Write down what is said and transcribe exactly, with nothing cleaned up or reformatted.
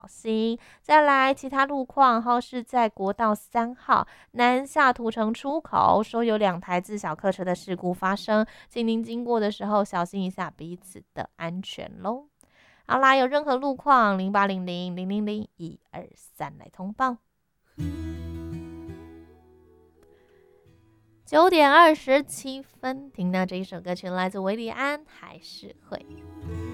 行，再来其他路况，哈是在国道三号南下土城出口，说有两台自小客车的事故发生，请您经过的时候小心一下彼此的安全喽。好啦，有任何路况，零八零零零零零一二三来通报。九点二十七分，听到这一首歌曲来自维里安，还是会。